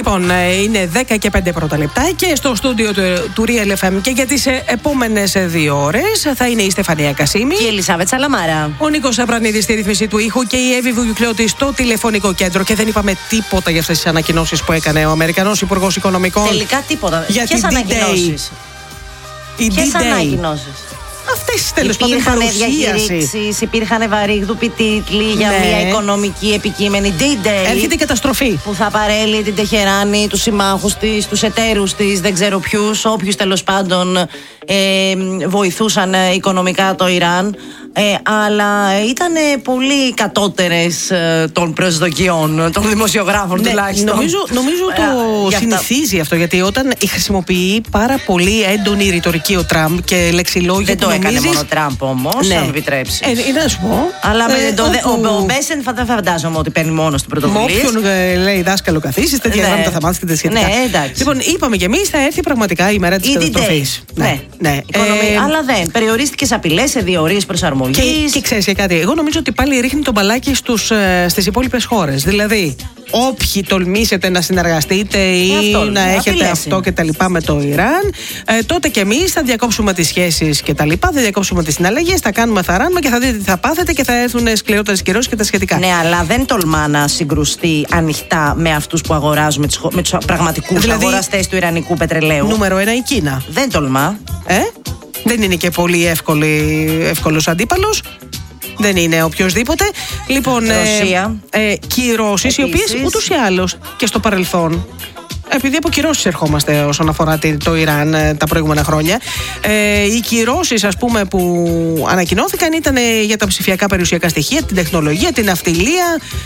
Λοιπόν, είναι 10 και 5 πρώτα λεπτά και στο στούντιο του Real FM και για τις επόμενες 2 ώρες θα είναι η Στεφανία Κασίμη και η Ελισάβετ Σαλαμάρα. Ο Νίκος Απρανίδης στη ρύθμιση του ήχου και η Εύη Βουγιουκλιώτη στο τηλεφωνικό κέντρο. Και δεν είπαμε τίποτα για αυτές τις ανακοινώσεις που έκανε ο Αμερικανός Υπουργός Οικονομικών. Τελικά τίποτα. Ποιες ανακοινώσεις? Ποιες ανακοινώσεις? Αυτές τέλος πάντων διακηρύξεις, υπήρχαν βαρύγδουποι τίτλοι για μια οικονομική επικείμενη D-Day. Έρχεται η καταστροφή που θα παρέλει την Τεχεράνη, τους συμμάχους της, τους εταίρους της, δεν ξέρω ποιους, όποιους τέλος πάντων βοηθούσαν οικονομικά το Ιράν. Αλλά ήταν πολύ κατώτερες των προσδοκιών των δημοσιογράφων, τουλάχιστον. Νομίζω το συνηθίζει αυτό, γιατί όταν χρησιμοποιεί πάρα πολύ έντονη ρητορική ο Τραμπ και λεξιλόγια. Δεν το έκανε μόνο ο Τραμπ όμως, αν επιτρέψεις. Να σου πω. Αλλά ο Μπέσεν δεν φαντάζομαι ότι παίρνει μόνο στην πρωτοβουλία. Με όποιον λέει δάσκαλο καθίσεις, τέτοια γράμματα θα μάθεις και τα σχετικά. Λοιπόν, είπαμε κι εμείς, θα έρθει πραγματικά η μέρα της καταστροφής. Ναι. Αλλά δεν. Περιορίστηκε σε απειλές, σε διορίες προσαρμογής. Και ξέρεις κάτι, εγώ νομίζω ότι πάλι ρίχνει τον μπαλάκι στις υπόλοιπες χώρες. Δηλαδή, όποιοι τολμήσετε να συνεργαστείτε ή να έχετε αυτό και τα λοιπά με το Ιράν, τότε κι εμείς θα διακόψουμε τις σχέσεις και τα λοιπά, θα διακόψουμε τις συναλλαγές, θα κάνουμε θαράνμα και θα δείτε τι θα πάθετε και θα έρθουν σκληρότερες κυρώσεις και τα σχετικά. Ναι, αλλά δεν τολμά να συγκρουστεί ανοιχτά με αυτούς που αγοράζουν, με τους πραγματικούς αγοραστές του ιρανικού πετρελαίου. Νούμερο 1 η Κίνα. Δεν τολμά. Δεν είναι και πολύ εύκολος αντίπαλος. Δεν είναι οποιοσδήποτε. Λοιπόν, κυρώσεις, οι οποίες ούτως ή άλλως και στο παρελθόν, επειδή από κυρώσεις ερχόμαστε όσον αφορά το Ιράν τα προηγούμενα χρόνια, οι κυρώσεις, ας πούμε, που ανακοινώθηκαν ήταν για τα ψηφιακά περιουσιακά στοιχεία, την τεχνολογία, την ναυτιλία.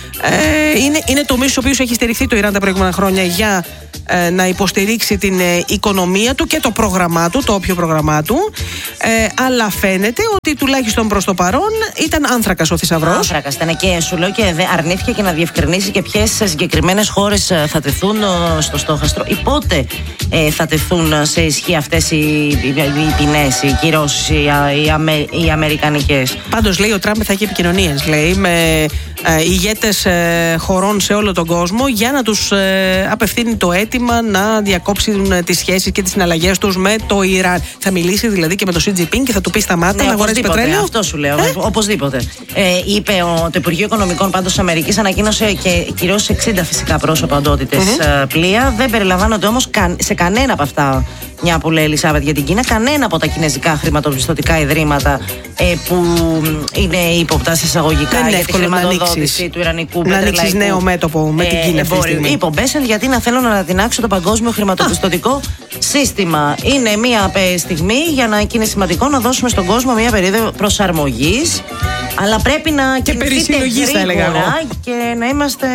Είναι τομείς στους οποίους έχει στηριχθεί το Ιράν τα προηγούμενα χρόνια για να υποστηρίξει την οικονομία του και το πρόγραμμά του, το όποιο πρόγραμμά του. Αλλά φαίνεται ότι τουλάχιστον προς το παρόν ήταν άνθρακας ο θησαυρός. Άνθρακας ήταν, και σου λέω, και αρνήθηκε και να διευκρινίσει και ποιες συγκεκριμένες χώρες θα τεθούν στο στόχαστρο ή πότε θα τεθούν σε ισχύ αυτές οι ποινές, οι κυρώσεις, οι αμερικανικές. Πάντως λέει ο Τραμπ θα έχει επικοινωνίες, λέει, με ηγέτες χωρών σε όλο τον κόσμο για να τους απευθύνει το αίτημα να διακόψουν τις σχέσεις και τις συναλλαγές τους με το Ιράν. Θα μιλήσει δηλαδή και με το Xi Jinping και θα του πει σταμάτα να αγοράζει πετρέλαιο. Αυτό σου λέω. Οπωσδήποτε. Είπε το Υπουργείο Οικονομικών πάντως της Αμερικής, ανακοίνωσε και κυρώσεις 60 φυσικά πρόσωπα, οντότητες, πλοία. Δεν περιλαμβάνονται όμως σε κανένα από αυτά, μια που λέει η Ελισάβετ για την Κίνα, κανένα από τα κινέζικα χρηματοπιστωτικά ιδρύματα που είναι ύποπτα σε εισαγωγικά για τη χρηματοδότηση του ιρανικού πετρελαϊκού. Να ανοίξεις νέο μέτωπο με την Κίνα αυτή τη στιγμή. Είπε ο Μπέσεν, γιατί να θέλω να ανατινάξω το παγκόσμιο χρηματοπιστωτικό σύστημα. Είναι μια στιγμή και είναι σημαντικό να δώσουμε στον κόσμο μια περίοδο προσαρμογής, αλλά πρέπει να κινηθείτε γρήγορα και να είμαστε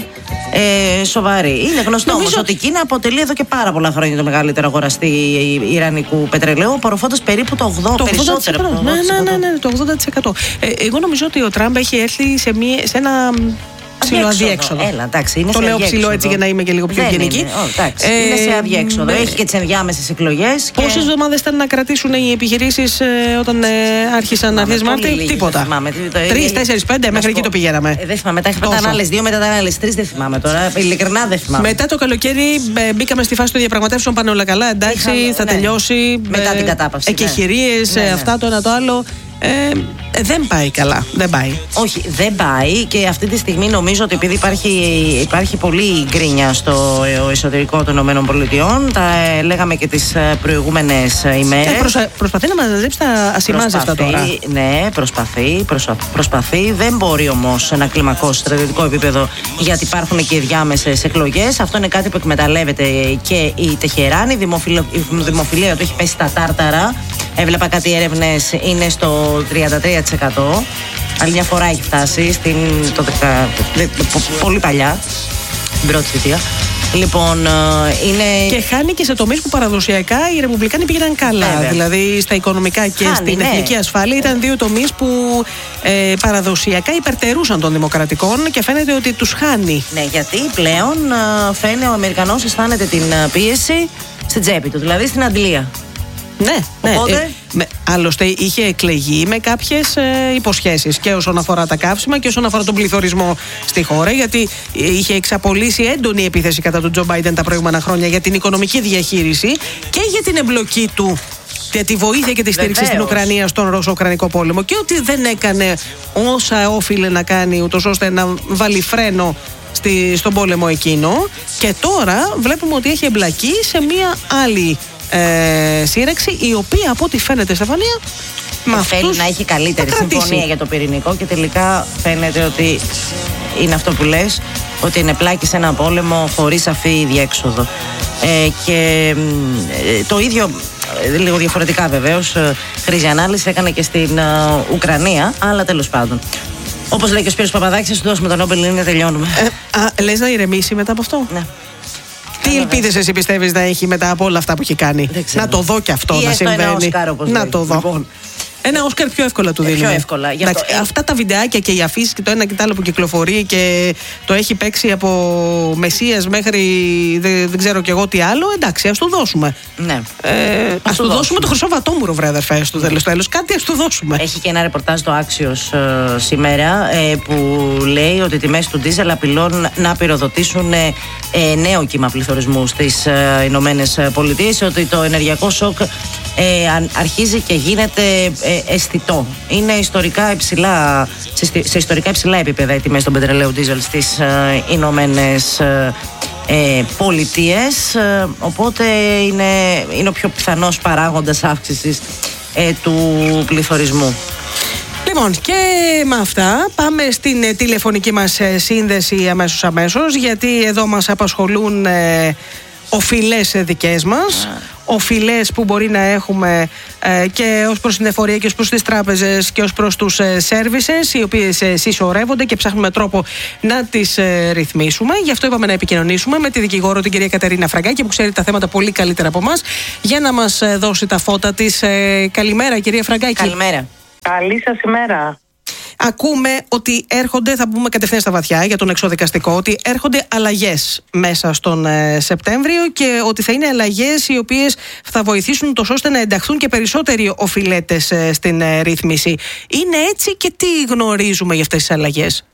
σοβαροί. Είναι γνωστό όμως ότι η Κίνα αποτελεί εδώ και πάρα πολλά χρόνια το μεγαλύτερο αγοραστή ιρανικού πετρελαίου, απορροφώντας περίπου το 80%. Ναι, το 80%. Εγώ νομίζω ότι ο Τραμπ έχει έρθει σε ένα ψηλό αδιέξοδο. Το λέω ψηλό έτσι για να είμαι και λίγο πιο ευγενική. Είναι σε αδιέξοδο. Έχει και τις ενδιάμεσες εκλογές. Πόσες εβδομάδες ήταν να κρατήσουν οι επιχειρήσεις όταν άρχισαν αρχές Μάρτη? Τίποτα. 3, 4, 5, μέχρι εκεί το πηγαίναμε. Δεν θυμάμαι. Μετά είχαμε τα άλλες 2, μετά τα άλλες 3, δεν θυμάμαι τώρα. Ειλικρινά δεν θυμάμαι. Μετά το καλοκαίρι μπήκαμε στη φάση των διαπραγματεύσεων, πάνε όλα καλά. Εντάξει, θα τελειώσει. Μετά την κατάπαυση. Εκεχηρίες, αυτά το ένα το άλλο. Δεν πάει καλά. Δεν πάει. Όχι, δεν πάει, και αυτή τη στιγμή νομίζω ότι επειδή υπάρχει πολύ γκρίνια στο εσωτερικό των ΗΠΑ, τα λέγαμε και τις προηγούμενες ημέρες. Προσπαθεί να μαζέψει τα ασημάζευτα τώρα. Ναι, προσπαθεί. Δεν μπορεί όμως να κλιμακώσει στρατιωτικό επίπεδο, γιατί υπάρχουν και οι διάμεσες εκλογές. Αυτό είναι κάτι που εκμεταλλεύεται και η Τεχεράνη. Η δημοφιλία του έχει πέσει στα τάρταρα. Έβλεπα κάτι έρευνες, είναι στο 33%. Άλλη μια φορά έχει φτάσει πολύ παλιά, την πρώτη θητεία. Λοιπόν, είναι... Και χάνει και σε τομείς που παραδοσιακά οι Ρεπουμπλικάνοι πήγαιναν καλά. Βέβαια. Δηλαδή στα οικονομικά και στην εθνική ασφάλεια ήταν δύο τομείς που παραδοσιακά υπερτερούσαν των Δημοκρατικών, και φαίνεται ότι τους χάνει. Ναι, γιατί πλέον φαίνεται ο Αμερικανός αισθάνεται την πίεση στην τσέπη του, δηλαδή στην αντλία. Ναι, οπότε... άλλωστε είχε εκλεγεί με κάποιες υποσχέσεις και όσον αφορά τα καύσιμα και όσον αφορά τον πληθωρισμό στη χώρα, γιατί είχε εξαπολύσει έντονη επίθεση κατά του Τζο Μπάιντεν τα προηγούμενα χρόνια για την οικονομική διαχείριση και για την εμπλοκή του και τη βοήθεια και τη στήριξη στην Ουκρανία στον Ρωσο-Ουκρανικό πόλεμο, και ότι δεν έκανε όσα όφιλε να κάνει ούτως ώστε να βάλει φρένο στον πόλεμο εκείνο, και τώρα βλέπουμε ότι έχει εμπλακεί σε μία άλλη σύραξη, η οποία από ό,τι φαίνεται, Στεφανία, θέλει να έχει καλύτερη συμφωνία για το πυρηνικό, και τελικά φαίνεται ότι είναι αυτό που λες, ότι είναι πλάκη σε ένα πόλεμο χωρίς σαφή διέξοδο. Και το ίδιο, λίγο διαφορετικά βεβαίως, χρήζει ανάλυση, έκανε και στην Ουκρανία, αλλά τέλος πάντων. Όπως λέει και ο Σπύρος Παπαδάκης, θα σου δώσουμε τον Νόμπελ, είναι, τελειώνουμε. Λες να ηρεμήσει μετά από αυτό? Ναι. Τι ελπίδες εσύ πιστεύεις να έχει μετά από όλα αυτά που έχει κάνει? Να το δω και αυτό να συμβαίνει. Ένα Όσκαρ, όπως να λέει. το δω. Λοιπόν. Ένα Όσκαρ πιο εύκολα του δίνουμε. Πιο εύκολα. Αυτά τα βιντεάκια και οι αφήσεις και το ένα και το άλλο που κυκλοφορεί και το έχει παίξει από Μεσσίας μέχρι δεν ξέρω κι εγώ τι άλλο. Εντάξει, ας του δώσουμε. Ναι. Ας του δώσουμε το χρυσό βατόμουρο, βρε αδερφέ, στο τέλος. Κάτι ας του δώσουμε. Έχει και ένα ρεπορτάζ στο Άξιος σήμερα που λέει ότι οι τιμές του ντίζελ απειλούν να πυροδοτήσουν νέο κύμα πληθωρισμού στις Ηνωμένες Πολιτείες, ότι το ενεργειακό σοκ αρχίζει και γίνεται αισθητό. Είναι σε ιστορικά υψηλά επίπεδα οι τιμές των πετρελαίου ντίζελ στις Ηνωμένες Πολιτείες, οπότε είναι ο πιο πιθανός παράγοντας αύξησης του πληθωρισμού. Λοιπόν, και με αυτά πάμε στην τηλεφωνική μας σύνδεση αμέσως, γιατί εδώ μας απασχολούν οφειλές δικές μας, οφειλές που μπορεί να έχουμε και ως προς την εφορία και ως προς τις τράπεζες και ως προς τους services, οι οποίες συσσωρεύονται και ψάχνουμε τρόπο να τις ρυθμίσουμε. Γι' αυτό είπαμε να επικοινωνήσουμε με τη δικηγόρο, την κυρία Κατερίνα Φραγκάκη, που ξέρει τα θέματα πολύ καλύτερα από εμάς, για να μας δώσει τα φώτα της. Καλημέρα, κυρία Φραγκάκη. Καλημέρα. Καλή σας ημέρα. Ακούμε ότι έρχονται, θα πούμε κατευθείαν στα βαθιά για τον εξωδικαστικό, ότι έρχονται αλλαγές μέσα στον Σεπτέμβριο και ότι θα είναι αλλαγές οι οποίες θα βοηθήσουν τόσο ώστε να ενταχθούν και περισσότεροι οφειλέτες στην ρύθμιση. Είναι έτσι, και τι γνωρίζουμε για αυτές τις αλλαγές?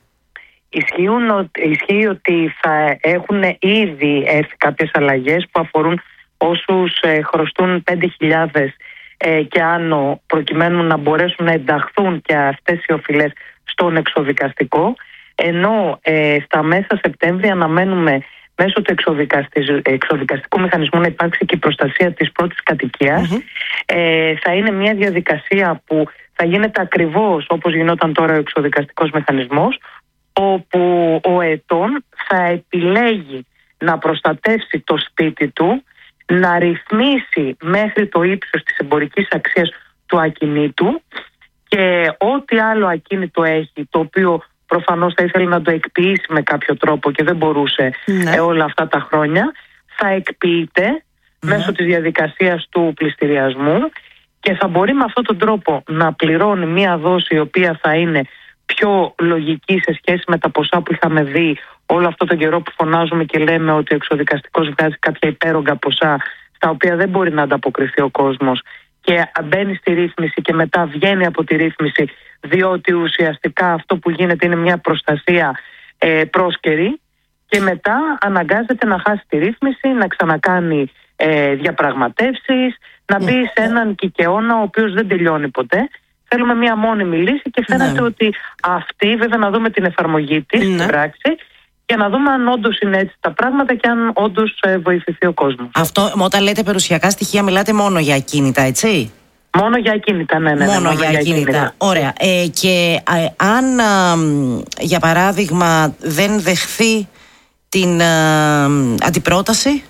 Ισχύει ότι θα έχουν ήδη έρθει κάποιες αλλαγές που αφορούν όσους χρωστούν 5.000 και άνω, προκειμένου να μπορέσουν να ενταχθούν και αυτές οι οφειλές στον εξωδικαστικό, ενώ στα μέσα Σεπτέμβρη αναμένουμε μέσω του εξωδικαστικού μηχανισμού να υπάρξει και η προστασία της πρώτης κατοικίας. Θα είναι μια διαδικασία που θα γίνεται ακριβώς όπως γινόταν τώρα ο εξωδικαστικός μηχανισμός, όπου ο ετών θα επιλέγει να προστατεύσει το σπίτι του, να ρυθμίσει μέχρι το ύψος της εμπορικής αξίας του ακινήτου και ό,τι άλλο ακίνητο έχει, το οποίο προφανώς θα ήθελε να το εκποιήσει με κάποιο τρόπο και δεν μπορούσε όλα αυτά τα χρόνια, θα εκποιείται μέσω της διαδικασίας του πληστηριασμού και θα μπορεί με αυτόν τον τρόπο να πληρώνει μία δόση η οποία θα είναι πιο λογική σε σχέση με τα ποσά που είχαμε δει όλο αυτό τον καιρό που φωνάζουμε και λέμε ότι ο εξωδικαστικός βγάζει κάποια υπέρογκα ποσά στα οποία δεν μπορεί να ανταποκριθεί ο κόσμος και μπαίνει στη ρύθμιση και μετά βγαίνει από τη ρύθμιση, διότι ουσιαστικά αυτό που γίνεται είναι μια προστασία πρόσκαιρη και μετά αναγκάζεται να χάσει τη ρύθμιση, να ξανακάνει διαπραγματεύσεις, να μπει σε έναν κικαιώνα ο οποίος δεν τελειώνει ποτέ. Θέλουμε μια μόνιμη λύση και φαίνεται ότι αυτή, βέβαια να δούμε την εφαρμογή της στην πράξη και να δούμε αν όντως είναι έτσι τα πράγματα και αν όντως βοηθηθεί ο κόσμος. Αυτό, όταν λέτε περιουσιακά στοιχεία, μιλάτε μόνο για ακίνητα, έτσι? Μόνο για ακίνητα, ναι. Μόνο για ακίνητα. Ωραία. Και αν, για παράδειγμα, δεν δεχθεί την αντιπρόταση,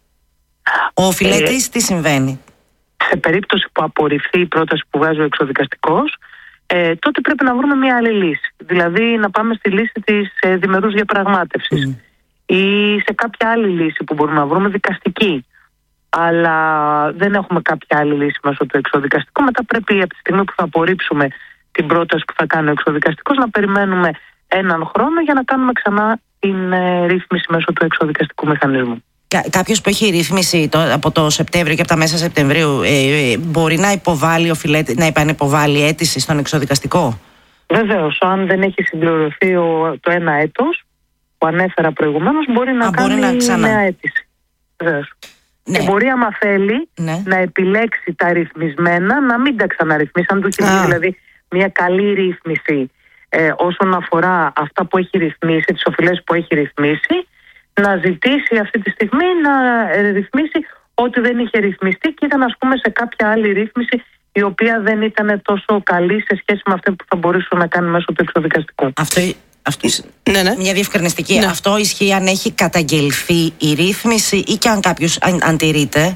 ο οφειλέτης, τι συμβαίνει? Σε περίπτωση που απορριφθεί η πρόταση που βγάζει ο εξωδικαστικός, τότε πρέπει να βρούμε μια άλλη λύση. Δηλαδή να πάμε στη λύση της διμερούς διαπραγμάτευσης ή σε κάποια άλλη λύση που μπορούμε να βρούμε, δικαστική. Αλλά δεν έχουμε κάποια άλλη λύση μέσω του εξωδικαστικού. Μετά πρέπει από τη στιγμή που θα απορρίψουμε την πρόταση που θα κάνει ο εξωδικαστικός να περιμένουμε έναν χρόνο για να κάνουμε ξανά την ρύθμιση μέσω του εξωδικαστικού μηχανισμού. Κάποιος που έχει ρύθμιση από το Σεπτέμβριο και από τα μέσα Σεπτεμβρίου μπορεί να υποβάλει, να επανυποβάλει αίτηση στον εξωδικαστικό? Βεβαίως, αν δεν έχει συμπληρωθεί το ένα έτος που ανέφερα προηγουμένως, μπορεί να κάνει νέα αίτηση. Βεβαίως. Ναι. Και μπορεί, άμα θέλει, να επιλέξει τα ρυθμισμένα, να μην τα ξαναρυθμίσει. Αν του έχει δηλαδή μια καλή ρύθμιση όσον αφορά αυτά που έχει ρυθμίσει, τις οφειλές που έχει ρυθμίσει, να ζητήσει αυτή τη στιγμή να ρυθμίσει ό,τι δεν είχε ρυθμιστεί και ήταν, ας πούμε, σε κάποια άλλη ρύθμιση η οποία δεν ήταν τόσο καλή σε σχέση με αυτή που θα μπορούσε να κάνει μέσω του εξωδικαστικού. Μια διευκρινιστική. Ναι. Αυτό ισχύει αν έχει καταγγελθεί η ρύθμιση ή και αν κάποιος αντιρρείται?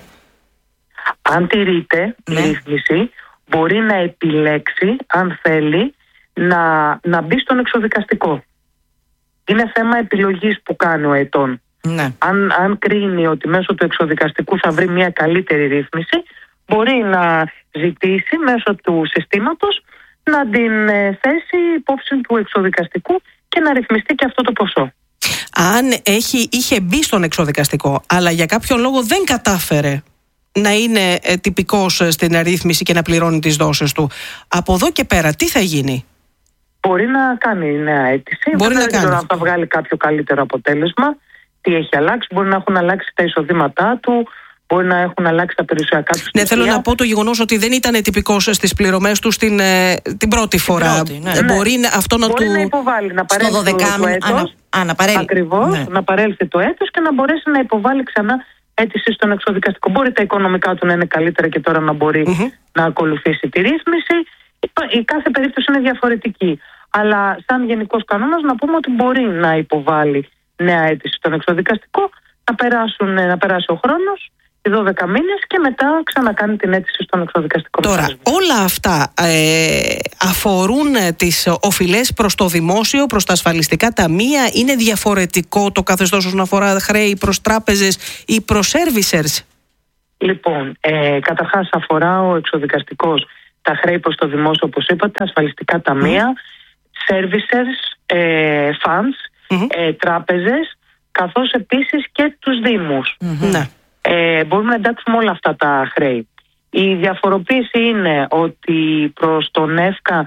Αν τηρείται η ρύθμιση, μπορεί να επιλέξει, αν θέλει, να μπει στον εξωδικαστικό. Είναι θέμα επιλογής που κάνει ο ετών. Ναι. Αν κρίνει ότι μέσω του εξωδικαστικού θα βρει μια καλύτερη ρύθμιση, μπορεί να ζητήσει μέσω του συστήματος να την θέσει υπόψη του εξωδικαστικού και να ρυθμιστεί και αυτό το ποσό. Αν είχε μπει στον εξωδικαστικό, αλλά για κάποιον λόγο δεν κατάφερε να είναι τυπικός στην αρρύθμιση και να πληρώνει τις δόσεις του, από εδώ και πέρα τι θα γίνει? Μπορεί να κάνει νέα αίτηση. Μπορεί να κάνει. Αν θα βγάλει κάποιο καλύτερο αποτέλεσμα, τι έχει αλλάξει. Μπορεί να έχουν αλλάξει τα εισοδήματά του, μπορεί να έχουν αλλάξει τα περιουσιακά του στοιχεία. Ναι, θέλω να πω το γεγονός ότι δεν ήταν τυπικός στις πληρωμές του την πρώτη φορά. Μπορεί αυτό να μπορεί να υποβάλει, να παρέλθει το έτος. Ακριβώς, να παρέλθει το έτος και να μπορέσει να υποβάλει ξανά αίτηση στον εξωδικαστικό. Μπορεί τα οικονομικά του να είναι καλύτερα και τώρα να μπορεί να ακολουθήσει τη ρύθμιση. Η κάθε περίπτωση είναι διαφορετική. Αλλά σαν γενικός κανόνας να πούμε ότι μπορεί να υποβάλει νέα αίτηση στον εξωδικαστικό, να περάσει ο χρόνος, οι 12 μήνες και μετά ξανακάνει την αίτηση στον εξωδικαστικό. Τώρα, όλα αυτά αφορούν τις οφειλές προς το δημόσιο, προς τα ασφαλιστικά ταμεία? Είναι διαφορετικό το καθεστώς όσον αφορά χρέη προς τράπεζες ή προς servicers? Λοιπόν, καταρχάς αφορά ο εξωδικαστικός τα χρέη προς το δημόσιο, όπως είπατε, ασφαλιστικά ταμεία, servicers, funds, τράπεζες, καθώς επίσης και τους δήμους. Ναι. Μπορούμε να εντάξουμε όλα αυτά τα χρέη. Η διαφοροποίηση είναι ότι προς τον ΕΦΚΑ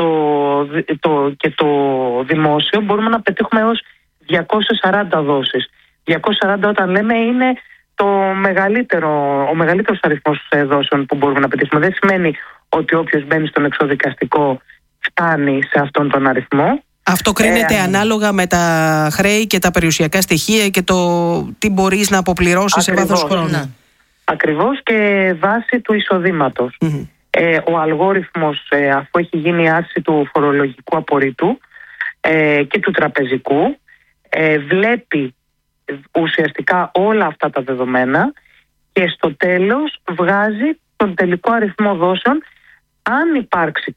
και το δημόσιο μπορούμε να πετύχουμε έως 240 δόσεις. 240 όταν λέμε είναι ο μεγαλύτερος αριθμός δόσεων που μπορούμε να πετύχουμε. Δεν σημαίνει ότι όποιος μπαίνει στον εξωδικαστικό φτάνει σε αυτόν τον αριθμό. Αυτό κρίνεται ανάλογα με τα χρέη και τα περιουσιακά στοιχεία και το τι μπορείς να αποπληρώσεις σε βάθος χρόνου. Ακριβώς, και βάση του εισοδήματος. Ο αλγόριθμος, αφού έχει γίνει η άρση του φορολογικού απορρίτου και του τραπεζικού, βλέπει ουσιαστικά όλα αυτά τα δεδομένα και στο τέλος βγάζει τον τελικό αριθμό δόσεων αν υπάρξει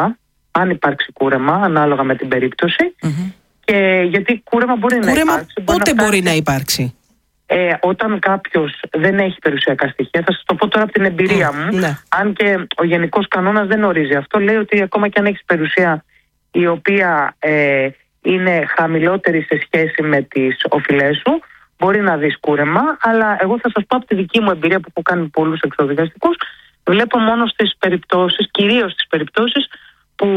κούρεμα ανάλογα με την περίπτωση. Και γιατί κούρεμα μπορεί να υπάρξει. Πότε μπορεί να υπάρξει? Όταν κάποιος δεν έχει περιουσιακά στοιχεία. Θα σας το πω τώρα από την εμπειρία μου. Αν και ο γενικός κανόνας δεν ορίζει αυτό, λέει ότι ακόμα και αν έχεις περιουσία η οποία είναι χαμηλότερη σε σχέση με τις οφειλές σου, μπορεί να δεις κούρεμα. Αλλά εγώ θα σας πω από τη δική μου εμπειρία που έχω κάνει πολλούς εξωδικαστικούς, βλέπω μόνο στις περιπτώσεις, κυρίως στις περιπτώσεις που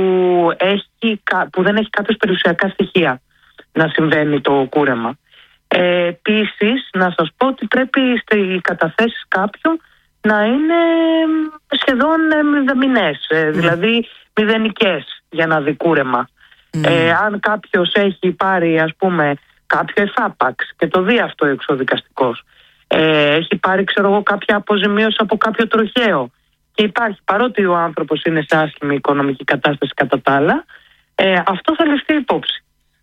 δεν έχει κάποιος περιουσιακά στοιχεία να συμβαίνει το κούρεμα. Επίσης, να σας πω ότι πρέπει οι καταθέσεις κάποιου να είναι σχεδόν μηδενικές, δηλαδή μηδενικές για να δει κούρεμα. Αν κάποιος έχει πάρει, ας πούμε, κάποιο εφάπαξ και το δει αυτό εξωδικαστικός, έχει πάρει, κάποια αποζημίωση από κάποιο τροχαίο και υπάρχει, παρότι ο άνθρωπος είναι σε άσχημη οικονομική κατάσταση κατά τα άλλα, αυτό θα ληφθεί υπόψη.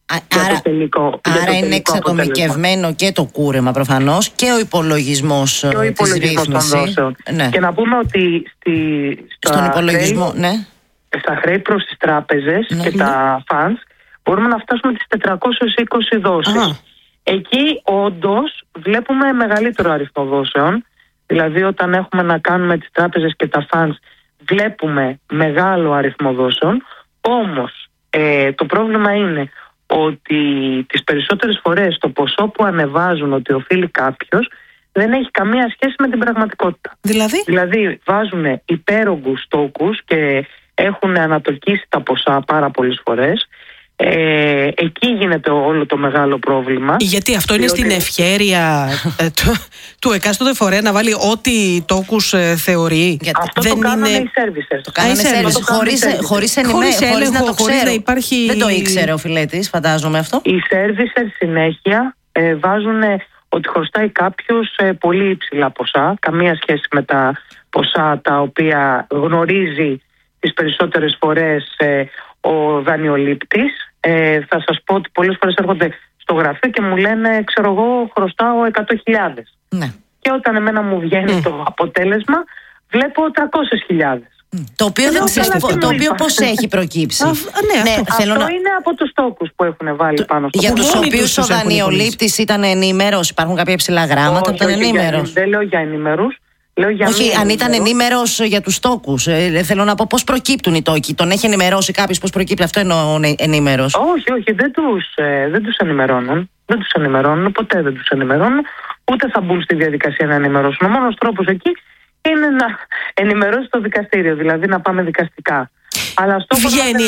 Άρα είναι εξατομικευμένο και το κούρεμα προφανώς και ο υπολογισμός της ρύθμισης των δόσεων. Ναι. Και να πούμε ότι στον υπολογισμό, στα χρέη προς τις τράπεζες και τα funds μπορούμε να φτάσουμε τις 420 δόσεις. Εκεί όντως βλέπουμε μεγαλύτερο αριθμό δόσεων. Δηλαδή όταν έχουμε να κάνουμε τις τράπεζες και τα funds βλέπουμε μεγάλο αριθμό δόσεων. Όμως το πρόβλημα είναι ότι τις περισσότερες φορές το ποσό που ανεβάζουν ότι οφείλει κάποιος δεν έχει καμία σχέση με την πραγματικότητα. Δηλαδή βάζουν υπέρογκους τόκους και έχουν ανατοκίσει τα ποσά πάρα πολλές φορές. Εκεί γίνεται όλο το μεγάλο πρόβλημα. Γιατί αυτό είναι στην ευχέρεια του εκάστοτε φορέα να βάλει ό,τι τόκους θεωρεί. Αυτό δεν το κάνουν οι servicers. Το κάνουν χωρίς να το ξέρουν. Δεν το ήξερε ο Φιλέτης, φαντάζομαι αυτό. Οι servicers συνέχεια βάζουν ότι χρωστάει κάποιος πολύ υψηλά ποσά, καμία σχέση με τα ποσά τα οποία γνωρίζει τις περισσότερες φορές ο δανειολήπτης. Θα σας πω ότι πολλές φορές έρχονται στο γραφείο και μου λένε, ξέρω εγώ, χρωστάω 100.000. Ναι. Και όταν εμένα μου βγαίνει το αποτέλεσμα, βλέπω 300.000. Το οποίο δεν ξέρω πώς έχει προκύψει. Αυτό είναι από τους τόκους που έχουν βάλει πάνω στο για τους οποίους ο δανειολήπτης ήταν ενήμερος. Υπάρχουν κάποια υψηλά γράμματα που ήταν ενήμερος. Δεν λέω για ενήμερους. Όχι, αν ήταν ενήμερος για τους τόκους. Θέλω να πω πώς προκύπτουν οι τόκοι. Τον έχει ενημερώσει κάποιος πώς προκύπτει, αυτό εννοώ ενήμερος. Όχι, δεν τους ενημερώνουν. Δεν τους ενημερώνουν, ποτέ δεν τους ενημερώνουν. Ούτε θα μπουν στη διαδικασία να ενημερώσουν. Ο μόνος τρόπος εκεί είναι να ενημερώσει το δικαστήριο, δηλαδή να πάμε δικαστικά. Αλλά βγαίνει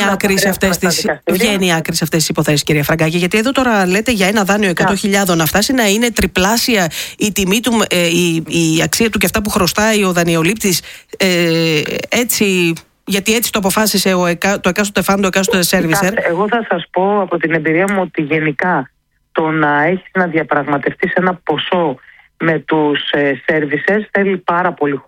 άκρη σε αυτές τις υποθέσεις, κυρία Φραγκάκη, γιατί εδώ τώρα λέτε για ένα δάνειο 100.000 να φτάσει να είναι τριπλάσια η τιμή του, η αξία του και αυτά που χρωστάει ο δανειολήπτης, έτσι, γιατί έτσι το αποφάσισε το εκάστοτε φαν, το εκάστοτε servicer. Εγώ θα σας πω από την εμπειρία μου ότι γενικά το να έχεις να διαπραγματευτείς ένα ποσό με τους servicers θέλει πάρα πολύ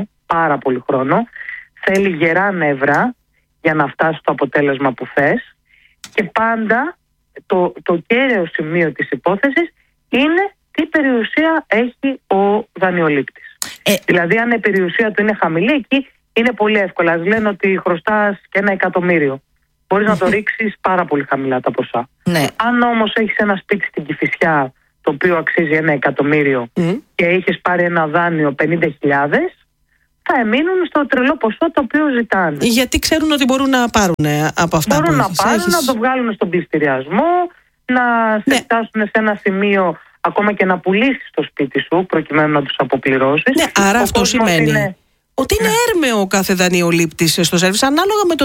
χρόνο, θέλει γερά νεύρα για να φτάσει στο αποτέλεσμα που θες, και πάντα το κέριο σημείο της υπόθεσης είναι τι περιουσία έχει ο δανειολήπτης. Δηλαδή αν η περιουσία του είναι χαμηλή, εκεί είναι πολύ εύκολα. Λένε ότι χρωστάς και 1.000.000. Μπορείς να το ρίξεις πάρα πολύ χαμηλά τα ποσά. Ναι. Αν όμως έχεις ένα σπίτι στην Κηφισιά το οποίο αξίζει 1.000.000 και έχεις πάρει ένα δάνειο 50.000, θα εμείνουν στο τρελό ποσό το οποίο ζητάνε. Γιατί ξέρουν ότι μπορούν να πάρουν από αυτά μπορούν να πάρουν, να το βγάλουν στον πληστηριασμό, να σε φτάσουν σε ένα σημείο ακόμα και να πουλήσεις το σπίτι σου προκειμένου να τους αποπληρώσεις. Ναι, άρα αυτό σημαίνει ότι είναι έρμεο ο κάθε δανειολήπτης στο σέρβις, ανάλογα με το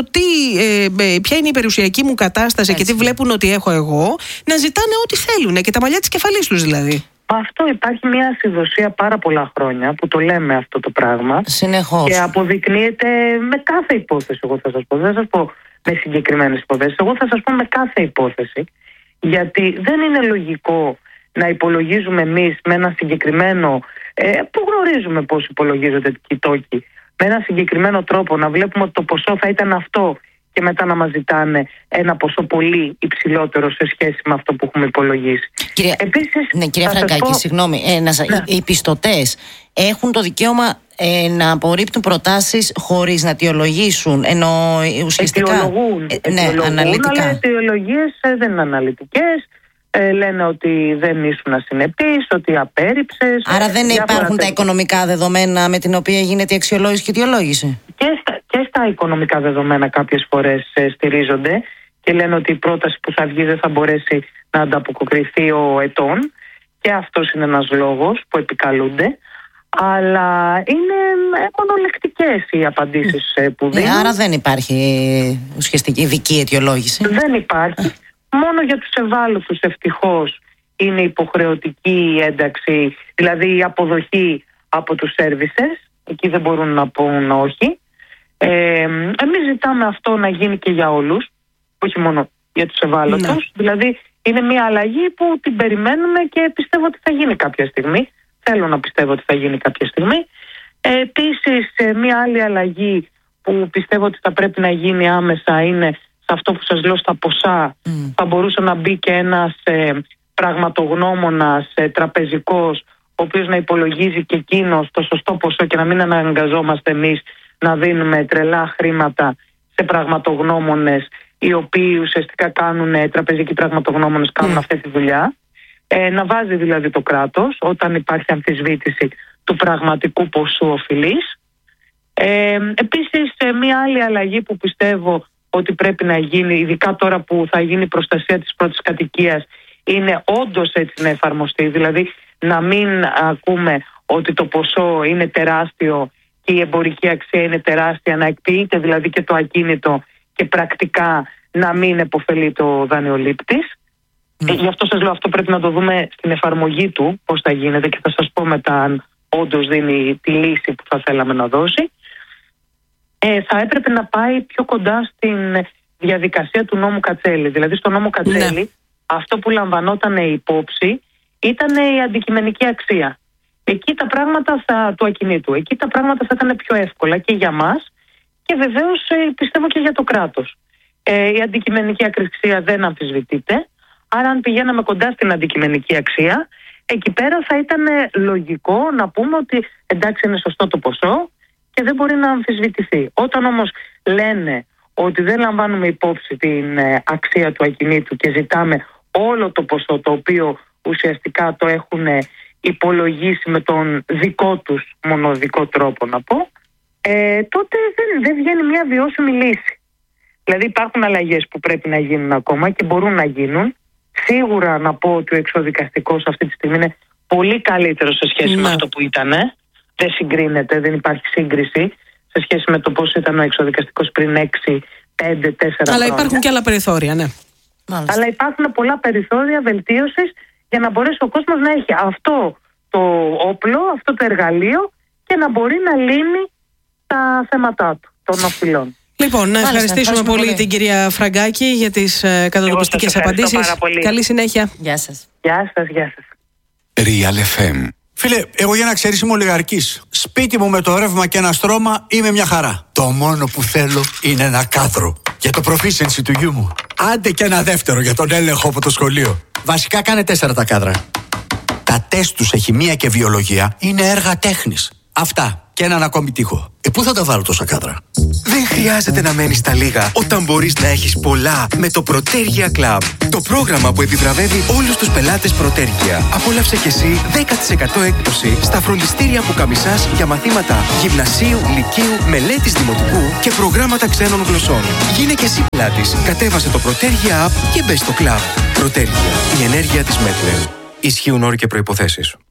ποια είναι η περιουσιακή μου κατάσταση και τι βλέπουν ότι έχω εγώ, να ζητάνε ό,τι θέλουν και τα μαλλιά της κεφαλής τους δηλαδή. Αυτό υπάρχει μια ασυδοσία πάρα πολλά χρόνια που το λέμε αυτό το πράγμα. Συνεχώς. Και αποδεικνύεται με κάθε υπόθεση, εγώ θα σας πω. Δεν θα σας πω με συγκεκριμένες υποθέσεις. Εγώ θα σας πω με κάθε υπόθεση. Γιατί δεν είναι λογικό να υπολογίζουμε εμείς με ένα συγκεκριμένο, που γνωρίζουμε πώς υπολογίζονται οι τόκοι, με ένα συγκεκριμένο τρόπο, να βλέπουμε ότι το ποσό θα ήταν αυτό και μετά να μας ζητάνε ένα ποσό πολύ υψηλότερο σε σχέση με αυτό που έχουμε υπολογίσει. Κυρία Φραγκάκη, συγγνώμη, οι πιστωτές έχουν το δικαίωμα να απορρίπτουν προτάσεις χωρίς να αιτιολογήσουν, ενώ ουσιαστικά αιτιολογούν, αναλυτικά. Αλλά οι αιτιολογίες δεν είναι αναλυτικές. Λένε ότι δεν ήσουν ασυνεπής, ότι απέρριψες. Άρα δεν υπάρχουν τα οικονομικά δεδομένα με την οποία γίνεται η αξιολόγηση και η αιτιολόγηση. Και στα οικονομικά δεδομένα κάποιες φορές στηρίζονται και λένε ότι η πρόταση που θα βγει δεν θα μπορέσει να ανταποκριθεί ο ετών, και αυτός είναι ένας λόγος που επικαλούνται. Αλλά είναι μονολεκτικές οι απαντήσεις που δίνουν. Άρα δεν υπάρχει ουσιαστική ειδική αιτιολόγηση. Δεν υπάρχει. Μόνο για τους ευάλωτους ευτυχώς είναι υποχρεωτική η ένταξη, δηλαδή η αποδοχή από τους servicers. Εκεί δεν μπορούν να πούν όχι. Εμείς ζητάμε αυτό να γίνει και για όλους, όχι μόνο για τους ευάλωτους. Ναι. Δηλαδή είναι μια αλλαγή που την περιμένουμε και πιστεύω ότι θα γίνει κάποια στιγμή. Θέλω να πιστεύω ότι θα γίνει κάποια στιγμή. Επίσης μια άλλη αλλαγή που πιστεύω ότι θα πρέπει να γίνει άμεσα είναι σε αυτό που σας λέω στα ποσά. Θα μπορούσε να μπει και ένας πραγματογνώμονας τραπεζικός, ο οποίος να υπολογίζει και εκείνος το σωστό ποσό και να μην αναγκαζόμαστε εμείς να δίνουμε τρελά χρήματα σε πραγματογνώμονες οι οποίοι ουσιαστικά κάνουν, τραπεζικοί πραγματογνώμονες κάνουν αυτή τη δουλειά. Να βάζει δηλαδή το κράτος όταν υπάρχει αμφισβήτηση του πραγματικού ποσού οφειλής. Επίσης μια άλλη αλλαγή που πιστεύω ότι πρέπει να γίνει, ειδικά τώρα που θα γίνει η προστασία της πρώτης κατοικίας, είναι όντως έτσι να εφαρμοστεί. Δηλαδή να μην ακούμε ότι το ποσό είναι τεράστιο και η εμπορική αξία είναι τεράστια, να εκποιείται δηλαδή και το ακίνητο και πρακτικά να μην επωφελεί το δανειολήπτης. Γι' αυτό σας λέω, αυτό πρέπει να το δούμε στην εφαρμογή του, πώς θα γίνεται, και θα σας πω μετά αν όντως δίνει τη λύση που θα θέλαμε να δώσει. Θα έπρεπε να πάει πιο κοντά στην διαδικασία του νόμου Κατσέλη. Δηλαδή στο νόμο Κατσέλη αυτό που λαμβανόταν υπόψη ήταν η αντικειμενική αξία. Εκεί τα πράγματα του ακινήτου, εκεί τα πράγματα θα ήταν πιο εύκολα και για μας και βεβαίως πιστεύω και για το κράτος. Η αντικειμενική αξία δεν αμφισβητείται, άρα αν πηγαίναμε κοντά στην αντικειμενική αξία, εκεί πέρα θα ήταν λογικό να πούμε ότι εντάξει, είναι σωστό το ποσό και δεν μπορεί να αμφισβητηθεί. Όταν όμως λένε ότι δεν λαμβάνουμε υπόψη την αξία του ακινήτου και ζητάμε όλο το ποσό, το οποίο ουσιαστικά το έχουν υπολογίσει με τον δικό τους μονοδικό τρόπο να πω, τότε δεν βγαίνει μια βιώσιμη λύση. Δηλαδή υπάρχουν αλλαγές που πρέπει να γίνουν ακόμα και μπορούν να γίνουν. Σίγουρα να πω ότι ο εξωδικαστικός αυτή τη στιγμή είναι πολύ καλύτερο σε σχέση με αυτό που ήταν. Δεν συγκρίνεται, δεν υπάρχει σύγκριση σε σχέση με το πώς ήταν ο εξωδικαστικός πριν 6, 5, 4 χρόνια. Αλλά υπάρχουν και άλλα περιθώρια, ναι. Μάλιστα. Αλλά υπάρχουν πολλά περιθώρια βελτίωσης για να μπορέσει ο κόσμος να έχει αυτό το όπλο, αυτό το εργαλείο και να μπορεί να λύνει τα θέματα του, των οφειλών. Λοιπόν, να ευχαριστήσουμε πολύ την κυρία Φραγκάκη για τις κατατοπιστικές απαντήσεις. Καλή συνέχεια. Γεια σας. Γεια σας, γεια σας. Real FM. Φίλε, εγώ για να ξέρεις είμαι ολιγαρκής. Σπίτι μου με το ρεύμα και ένα στρώμα είμαι μια χαρά. Το μόνο που θέλω είναι ένα κάδρο για το proficiency του γιού μου. Άντε και ένα δεύτερο για τον έλεγχο από το σχολείο. Βασικά κάνε 4 τα κάδρα. Τα τεστ τους σε χημεία και βιολογία είναι έργα τέχνης. Αυτά. Και έναν ακόμη τοίχο. Πού θα τα βάλω τόσα κάδρα? Δεν χρειάζεται να μένεις στα λίγα όταν μπορείς να έχεις πολλά με το Protergia Club. Το πρόγραμμα που επιβραβεύει όλους τους πελάτες Protergia. Απόλαυσε κι εσύ 10% έκπτωση στα φροντιστήρια που καμισάς για μαθήματα γυμνασίου, λυκείου, μελέτης δημοτικού και προγράμματα ξένων γλωσσών. Γίνε κι εσύ πελάτης. Κατέβασε το Protergia App και μπες στο Club. Protergia. Η ενέργεια της Μέτρε. Ισχύουν όροι και προϋποθέσεις.